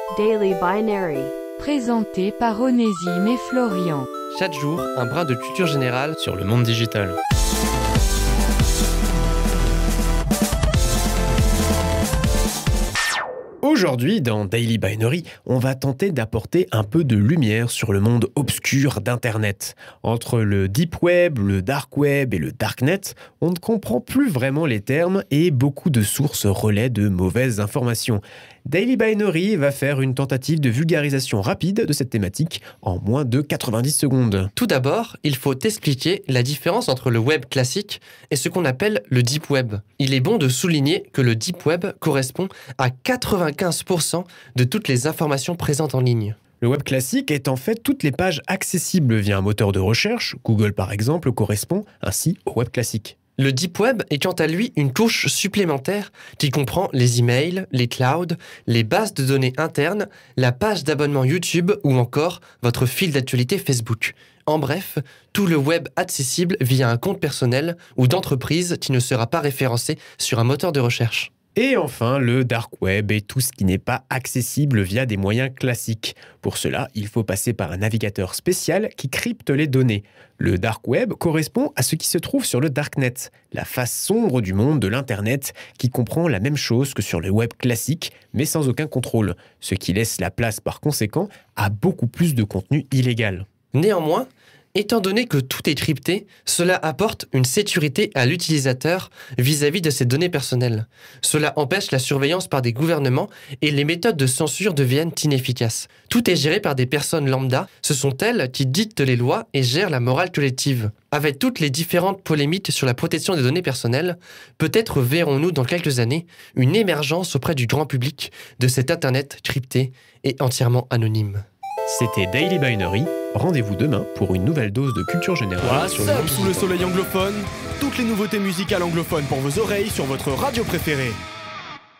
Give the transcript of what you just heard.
Daily Binary. Présenté par Onésime et Florian. Chaque jour, un brin de culture générale sur le monde digital. Aujourd'hui, dans Daily Binary, on va tenter d'apporter un peu de lumière sur le monde obscur d'Internet. Entre le Deep Web, le Dark Web et le Darknet, on ne comprend plus vraiment les termes et beaucoup de sources relaient de mauvaises informations. Daily Binary va faire une tentative de vulgarisation rapide de cette thématique en moins de 90 secondes. Tout d'abord, il faut expliquer la différence entre le web classique et ce qu'on appelle le Deep Web. Il est bon de souligner que le Deep Web correspond à 95% de toutes les informations présentes en ligne. Le web classique est en fait toutes les pages accessibles via un moteur de recherche. Google par exemple correspond ainsi au web classique. Le Deep Web est quant à lui une couche supplémentaire qui comprend les emails, les clouds, les bases de données internes, la page d'abonnement YouTube ou encore votre fil d'actualité Facebook. En bref, tout le web accessible via un compte personnel ou d'entreprise qui ne sera pas référencé sur un moteur de recherche. Et enfin, le Dark Web est tout ce qui n'est pas accessible via des moyens classiques. Pour cela, il faut passer par un navigateur spécial qui crypte les données. Le Dark Web correspond à ce qui se trouve sur le Darknet, la face sombre du monde de l'Internet qui comprend la même chose que sur le web classique, mais sans aucun contrôle, ce qui laisse la place par conséquent à beaucoup plus de contenu illégal. Néanmoins, étant donné que tout est crypté, cela apporte une sécurité à l'utilisateur vis-à-vis de ses données personnelles. Cela empêche la surveillance par des gouvernements et les méthodes de censure deviennent inefficaces. Tout est géré par des personnes lambda, ce sont elles qui dictent les lois et gèrent la morale collective. Avec toutes les différentes polémiques sur la protection des données personnelles, peut-être verrons-nous dans quelques années une émergence auprès du grand public de cet Internet crypté et entièrement anonyme. C'était Daily Binary. Rendez-vous demain pour une nouvelle dose de culture générale. What's up sous le soleil anglophone? Toutes les nouveautés musicales anglophones pour vos oreilles sur votre radio préférée.